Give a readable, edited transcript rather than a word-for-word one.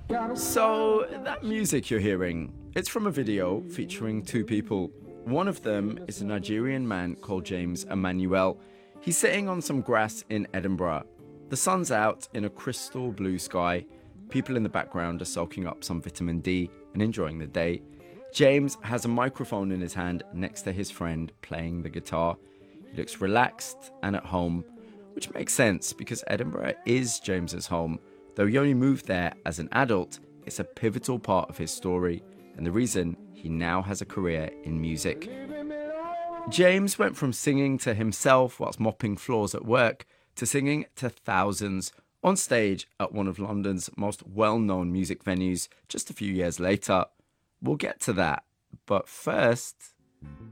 So, that music you're hearing, it's from a video featuring two people. One of them is a Nigerian man called James Emmanuel. He's sitting on some grass in Edinburgh. The sun's out in a crystal blue sky. People in the background are soaking up some vitamin D and enjoying the day. James has a microphone in his hand next to his friend playing the guitar. He looks relaxed and at home, which makes sense because Edinburgh is James's home. Though he only moved there as an adult, it's a pivotal part of his story and the reason he now has a career in music. James went from singing to himself whilst mopping floors at work to singing to thousands on stage at one of London's most well-known music venues just a few years later. We'll get to that, but first...